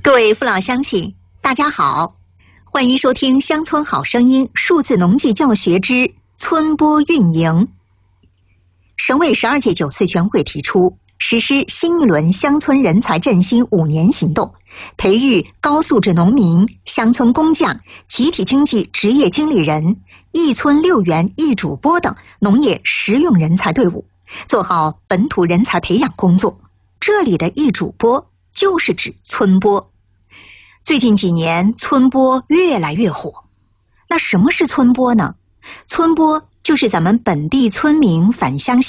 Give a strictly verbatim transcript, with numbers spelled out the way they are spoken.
各位父老乡亲，大家好，欢迎收听《乡村好声音》数字农技教学之村播运营。省委十二届九次全会提出，实施新一轮乡村人才振兴五年行动，培育高素质农民、乡村工匠、集体经济职业经理人、一村六园一主播等农业实用人才队伍，做好本土人才培养工作。这里的一主播就是指村播。最近几年，村播越来越火。那什么是村播呢？村播就是咱们本地村民返乡